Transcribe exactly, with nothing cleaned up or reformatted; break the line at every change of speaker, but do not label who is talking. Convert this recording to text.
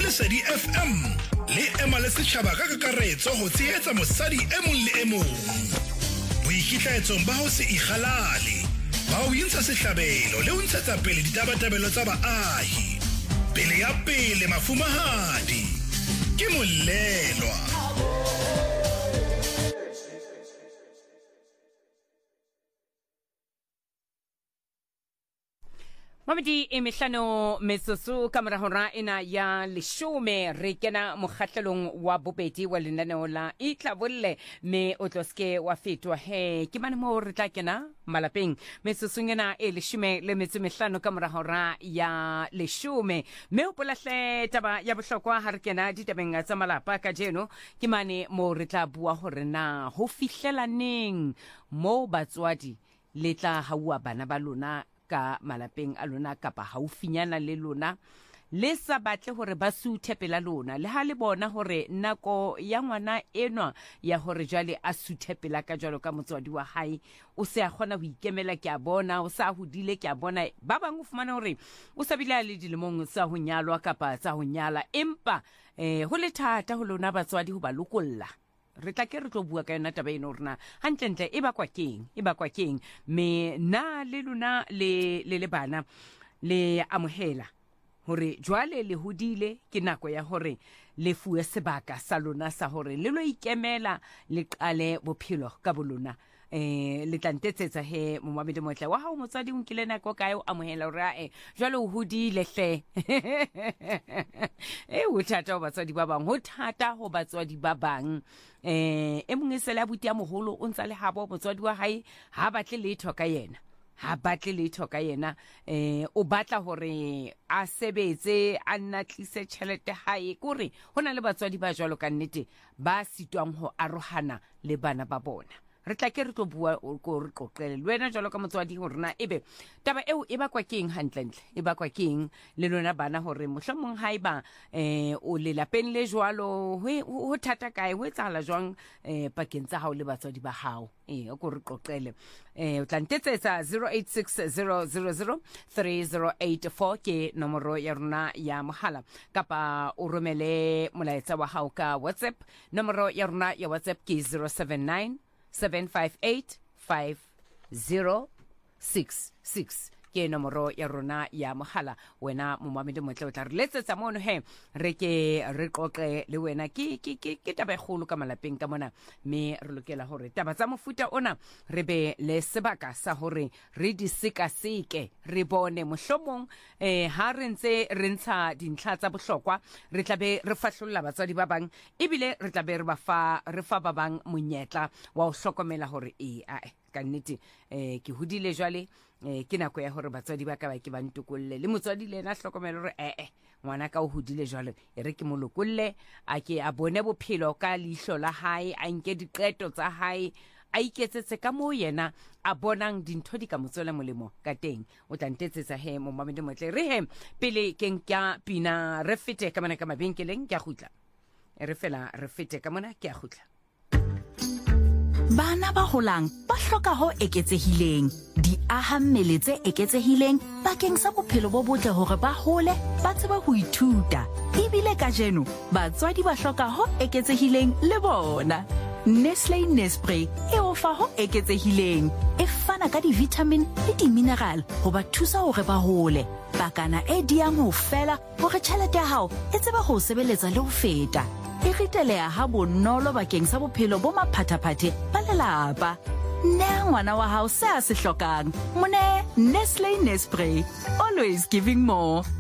Lesedi F M le ema le setjhaba ka kakaretso ho tshehetsa mosadi e mong le e mong. Boikitlaetsong ba ho se ikgalale, ba ho intsha sehlabelo le ho ntshetsa pele ditabatabelo tsa baahi. Pele ya pele mafumahadi ke Molelwa.
Mamadi e mehlano metsoso ka mora hora ena ya leshome re kena mokgahlelong wa bobedi wa lenaneo la Itlabolle me o tloske wa fetwa he ke mane mo re tla kena malapeng metsoso ngena e leshome le metso mehlano ka mora hora ya leshome me o polahle taba ya bohlokwa ha re kena ditabeng tsa malapa ka jeno ke mane mo re tla bua hore na ho fihlela neng mo batswadi le tla haua bana ba lona ka malapeng a lona kapa haufinyana le lona le sa batle hore ba suthe pela lona le ha le bona hore nako ya ngwana enwa ya hore jwale a suthe pela ka jwalo ka motswadi wa hae o se a khona ho ikemela ke a bona o sa hodile ke a bona ba bang o fumana hore o sa bile le dilemong sa ho nyalwa kapa tsa ho nyala empa eh ho le thata ho lona batswadi ho ba lokolla re tla ke re tlo bua ka yona taba eno rena hantlentle e ba kwa keng e ba kwa keng me na le lona le le le bana le amohela hore jwale le hodile ke nako ya hore le fuwe sebaka sa lona sa hore le lo ikemela le qale bophelo ka bolona eh le tlantetsetsa he momamedi motle wa ha o motsadi o nkile nako kae o amohela hore a jwale o hodile hle e o thata ho batswadi ba bang ho thata ho batswadi ba bang eh e mong esela buti ya moholo o ntsa le habo motswadi wa hae ha batle letho ka yena ha batle letho ka yena eh o batla hore a sebetse a natlise tšhelete hae kore hona le batswadi ba jwalo ka nnete ba sitwang ho arohana le bana ba bona re tla ke re tlo bua go re qoqele le wena jalo ka motswadi hore na ebe taba eo e ba kwa keng hantlentle e ba kwa keng le lona bana hore mohlomong haiba eh o le lapeng le jwalo ho thata kae ho etsahala jwang eh pakeng tsa hao le batswadi ba hao eh go re qoqele eh o tla ntetsetsa zero eight six zero zero zero three zero eight four ke nomoro ya rona ya mohala kapa o romele molaetsa wa hao ka WhatsApp nomoro ya rona ya WhatsApp ke zero seven nine seven five eight five zero six six ke nomoro ya rona ya mohala wena momamedi motle o tla re letsetsa mono he re ke re qoqe le wena ke ke ke taba e kholo ka malapeng ka mona me re lokela hore taba tsa mofuta ona re be le sebaka sa hore re di seka seke re bone mohlomong eh ha re ntse re ntsha dintlha tsa bohlokwa re tla be re fahlolla batswadi ba bang ebile re tla be re ba fa re fa ba bang monyetla wa ho hlokomela hore e a ka nnete eh ke hodile jwale eh ke nako ya hore batswadi ba ka ba ke ba ntokolle le motswadi le ena hlokomela hore eh eh ngwana ka o hodile jwale e re ke molokolle a ke a bone bophelo ka lihlo la hae a nke diqeto tsa hae a iketsetse ka mo yena a bonang dintho di ka motswela molemo ka teng o tla ntetsetsa he momamedi motle re he pele ke nka pina re fete ka mana ka mabenkeleng ke a khutla re fela re fete ka mona ke a khutla
Bana ba holang ba hloka ho eketsehileng di aha mmele tse eketsehileng bakeng sa bophelo bo botle hore ba hole ba tseba ho ithuta ebile ka jeno batswadi ba hloka ho eketsehileng le bona Nestlé Nespray e ofa ho eketsehileng e fana ka di-vitamin le di-mineral ho ba thusa hore ba hole bakana e diang ho fela hore tjhelete ya hao e tseba ho sebeletsa le ho feta e riteleha ha bonolo bakeng sa bophelo bo maphathaphathe ba lelapa ne ngwana wa hao se a se hlokang mone Nestlé Nespray always giving more.